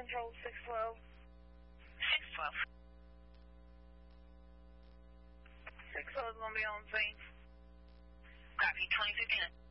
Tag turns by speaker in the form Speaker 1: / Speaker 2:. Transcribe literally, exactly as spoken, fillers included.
Speaker 1: Control six twelve.
Speaker 2: six twelve.
Speaker 1: six twelve is going to be on scene.
Speaker 2: Copy, twenty fifteen.